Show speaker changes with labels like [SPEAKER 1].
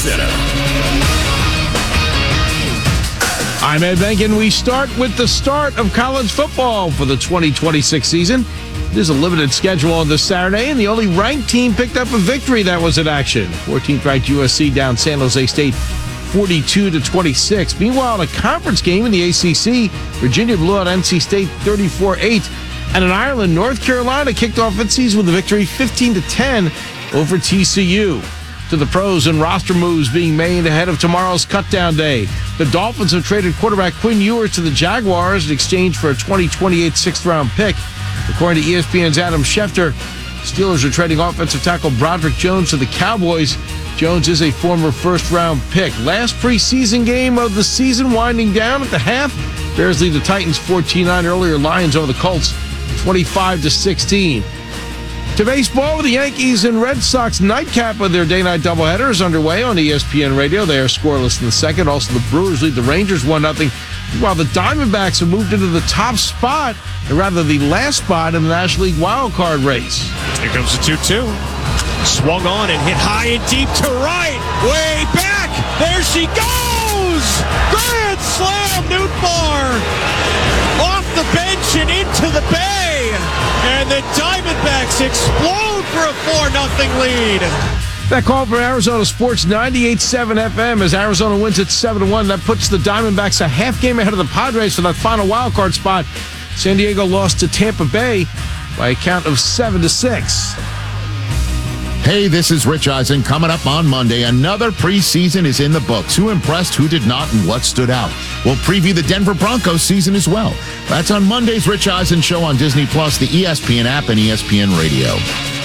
[SPEAKER 1] Center.
[SPEAKER 2] I'm Ed Benkin. We start with the start of college football for the 2026 season. There's a limited schedule on this Saturday, and the only ranked team picked up a victory that was in action. 14th ranked USC down San Jose State 42-26. Meanwhile, in a conference game in the ACC, Virginia blew out NC State 34-8. And in Ireland, North Carolina kicked off its season with a victory 15-10 over TCU. To the pros and roster moves being made ahead of tomorrow's cutdown day. The Dolphins have traded quarterback Quinn Ewers to the Jaguars in exchange for a 2028 sixth-round pick. According to ESPN's Adam Schefter, Steelers are trading offensive tackle Broderick Jones to the Cowboys. Jones is a former first-round pick. Last preseason game of the season winding down at the half. Bears lead the Titans 14-9 earlier. Lions over the Colts 25-16. To baseball, with the Yankees and Red Sox nightcap of their day-night doubleheader is underway on ESPN Radio. They are scoreless in the second. Also, the Brewers lead the Rangers 1-0, while the Diamondbacks have moved into the top spot, or rather the last spot in the National League wild card race.
[SPEAKER 3] Here comes the 2-2. Swung on and hit high and deep to right. Way back. There she goes. Grand slam, Nootbaar. Off the bench and into the bay. And the Diamondbacks explode for a 4-0 lead.
[SPEAKER 2] That call for Arizona Sports 98.7 FM as Arizona wins at 7-1. That puts the Diamondbacks a half game ahead of the Padres for that final wild card spot. San Diego lost to Tampa Bay by a count of 7-6.
[SPEAKER 4] Hey, this is Rich Eisen. Coming up on Monday, another preseason is in the books. Who impressed, who did not, and what stood out? We'll preview the Denver Broncos season as well. That's on Monday's Rich Eisen Show on Disney+, the ESPN app, and ESPN Radio.